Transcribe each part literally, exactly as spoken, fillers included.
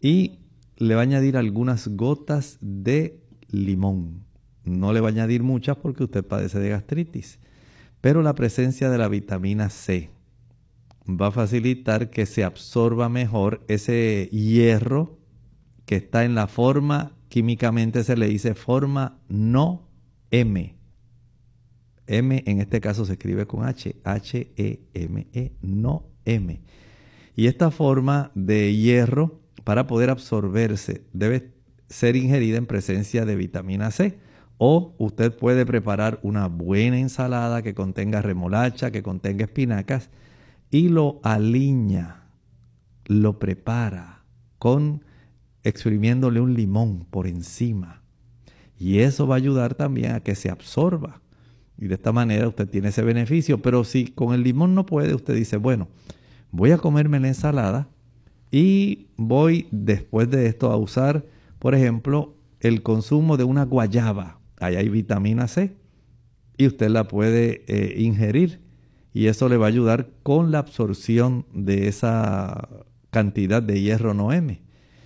y le va a añadir algunas gotas de limón. No le va a añadir muchas porque usted padece de gastritis, pero la presencia de la vitamina C va a facilitar que se absorba mejor ese hierro que está en la forma, químicamente se le dice forma no M. M en este caso se escribe con H, H E M E, no M. Y esta forma de hierro, para poder absorberse, debe ser ingerida en presencia de vitamina C. O usted puede preparar una buena ensalada que contenga remolacha, que contenga espinacas, y lo aliña, lo prepara con exprimiéndole un limón por encima. Y eso va a ayudar también a que se absorba. Y de esta manera usted tiene ese beneficio. Pero si con el limón no puede, usted dice, bueno, voy a comerme la ensalada y voy después de esto a usar, por ejemplo, el consumo de una guayaba. Ahí hay vitamina C y usted la puede eh, ingerir. Y eso le va a ayudar con la absorción de esa cantidad de hierro no M.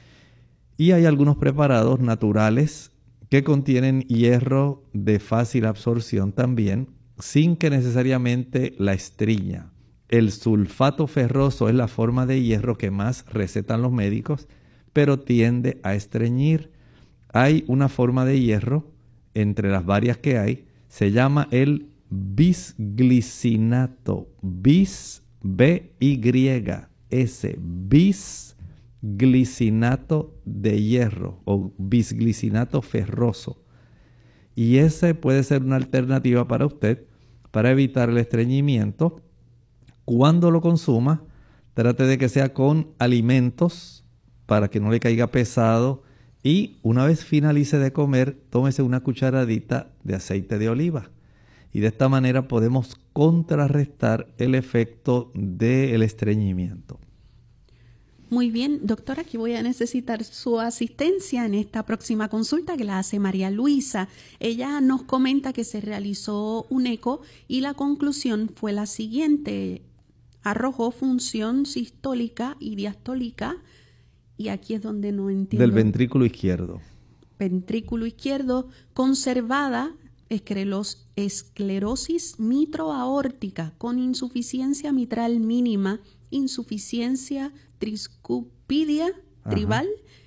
Y hay algunos preparados naturales que contienen hierro de fácil absorción también, sin que necesariamente la estreña. El sulfato ferroso es la forma de hierro que más recetan los médicos, pero tiende a estreñir. Hay una forma de hierro, entre las varias que hay, se llama el bisglicinato, bis, B Y S, bisglicinato de hierro o bisglicinato ferroso. Y ese puede ser una alternativa para usted para evitar el estreñimiento. Cuando lo consuma, trate de que sea con alimentos para que no le caiga pesado. Y una vez finalice de comer, tómese una cucharadita de aceite de oliva. Y de esta manera podemos contrarrestar el efecto del estreñimiento. Muy bien, doctora, aquí voy a necesitar su asistencia en esta próxima consulta que la hace María Luisa. Ella nos comenta que se realizó un eco y la conclusión fue la siguiente. Arrojó función sistólica y diastólica, y aquí es donde no entiendo. Del ventrículo izquierdo. Ventrículo izquierdo conservada, escleros, esclerosis mitroaórtica con insuficiencia mitral mínima, insuficiencia triscupidia tribal.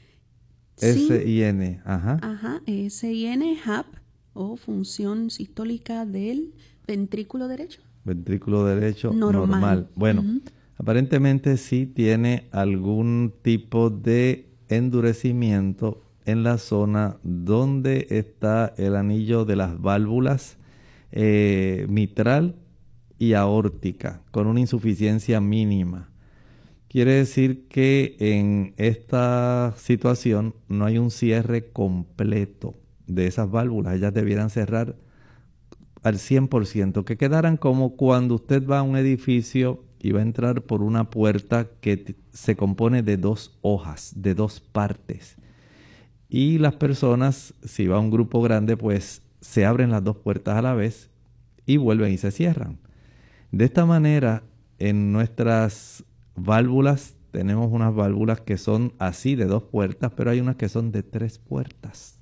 S I N, ajá. Ajá, S I N, H A P o función sistólica del ventrículo derecho. Ventrículo derecho normal. normal. Bueno, uh-huh. Aparentemente sí tiene algún tipo de endurecimiento en la zona donde está el anillo de las válvulas eh, mitral y aórtica, con una insuficiencia mínima. Quiere decir que en esta situación no hay un cierre completo de esas válvulas. Ellas debieran cerrar al cien por ciento, que quedaran como cuando usted va a un edificio y va a entrar por una puerta que se compone de dos hojas, de dos partes. Y las personas, si va a un grupo grande, pues se abren las dos puertas a la vez y vuelven y se cierran. De esta manera, en nuestras válvulas tenemos unas válvulas que son así de dos puertas, pero hay unas que son de tres puertas.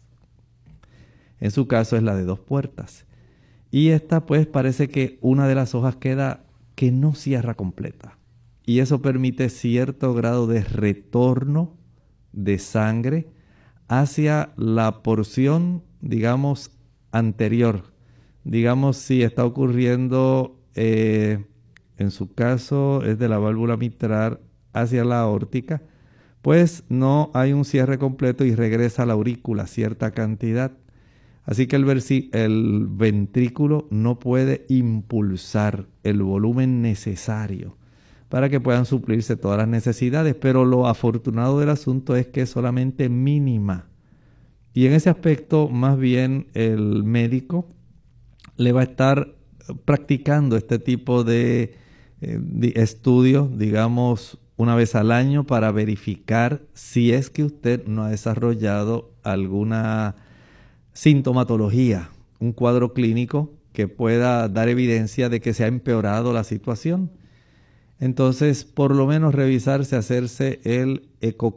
En su caso es la de dos puertas. Y esta pues parece que una de las hojas queda que no cierra completa. Y eso permite cierto grado de retorno de sangre hacia la porción, digamos, anterior. Digamos, si está ocurriendo, eh, en su caso es de la válvula mitral hacia la aórtica, pues no hay un cierre completo y regresa a la aurícula cierta cantidad. Así que el, versi- el ventrículo no puede impulsar el volumen necesario para que puedan suplirse todas las necesidades, pero lo afortunado del asunto es que es solamente mínima. Y en ese aspecto, más bien el médico le va a estar practicando este tipo de, eh, de estudios, digamos, una vez al año para verificar si es que usted no ha desarrollado alguna sintomatología, un cuadro clínico que pueda dar evidencia de que se ha empeorado la situación. Entonces, por lo menos revisarse, hacerse el ecocardiograma